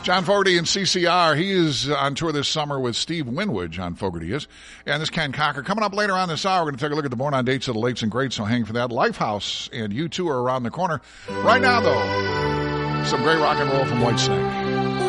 John Fogerty and CCR. He is on tour this summer with Steve Winwood. John Fogerty is. And this Ken Cocker. Coming up later on this hour, we're going to take a look at the Born on Dates of the Lates and Greats, so hang for that. Lifehouse and U2 are around the corner. Right now, though, some great rock and roll from Whitesnake.